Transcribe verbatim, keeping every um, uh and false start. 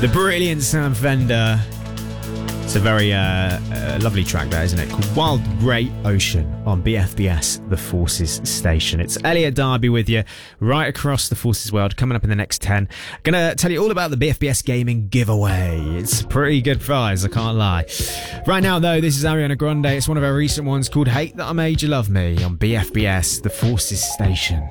The brilliant Sam Fender. It's a very uh, uh, lovely track, that, isn't it? Called Wild Great Ocean on B F B S, the Forces Station. It's Elliot Darby with you right across the Forces world, coming up in the next ten. Gonna tell you all about the B F B S Gaming giveaway. It's a pretty good prize, I can't lie. Right now, though, this is Ariana Grande. It's one of her recent ones called Hate That I Made You Love Me on B F B S, the Forces Station.